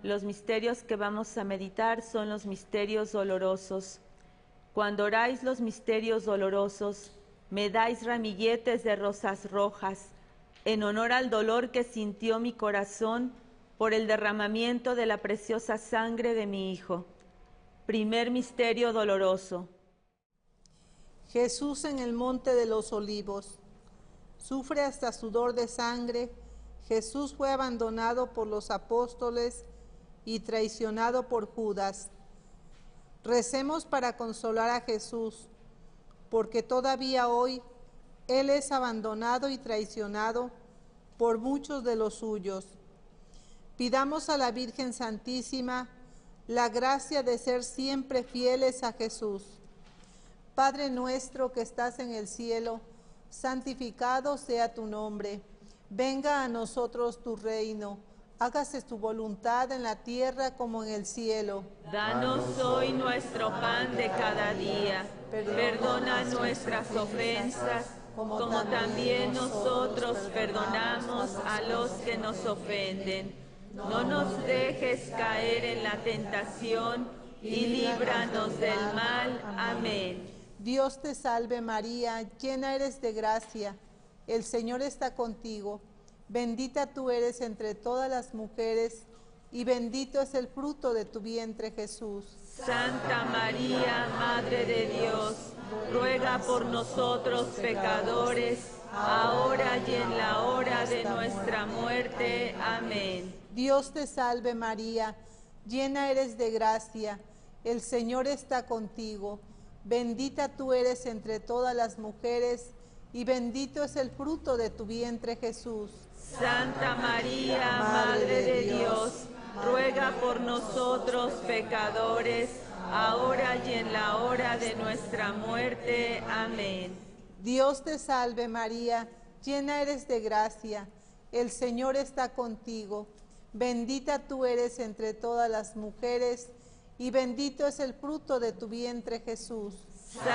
Los misterios que vamos a meditar son los misterios dolorosos. Cuando oráis los misterios dolorosos, me dais ramilletes de rosas rojas, en honor al dolor que sintió mi corazón por el derramamiento de la preciosa sangre de mi Hijo. Primer misterio doloroso. Jesús en el Monte de los Olivos. Sufre hasta sudor de sangre. Jesús fue abandonado por los apóstoles y traicionado por Judas. Recemos para consolar a Jesús, porque todavía hoy Él es abandonado y traicionado por muchos de los suyos. Pidamos a la Virgen Santísima la gracia de ser siempre fieles a Jesús. Padre nuestro que estás en el cielo, santificado sea tu nombre. Venga a nosotros tu reino. Hágase tu voluntad en la tierra como en el cielo. Danos hoy nuestro pan de cada día. Perdona nuestras ofensas, como también nosotros perdonamos a los que nos ofenden. No nos dejes caer en la tentación y líbranos del mal. Amén. Dios te salve María, llena eres de gracia. El Señor está contigo. Bendita tú eres entre todas las mujeres, y bendito es el fruto de tu vientre, Jesús. Santa María, Madre de Dios, ruega por nosotros pecadores, ahora y en la hora de nuestra muerte. Amén. Dios te salve María, llena eres de gracia. El Señor está contigo. Bendita tú eres entre todas las mujeres, y bendito es el fruto de tu vientre, Jesús. Santa María, Madre de Dios, ruega por nosotros pecadores, ahora y en la hora de nuestra muerte. Amén. Dios te salve María, llena eres de gracia. El Señor está contigo. Bendita tú eres entre todas las mujeres, y bendito es el fruto de tu vientre, Jesús.